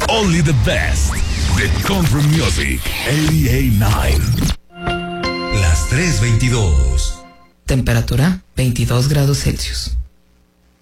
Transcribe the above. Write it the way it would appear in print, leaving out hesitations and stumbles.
Only the best. The Country Music 88.9. Las 3:22. Temperatura 22 grados Celsius.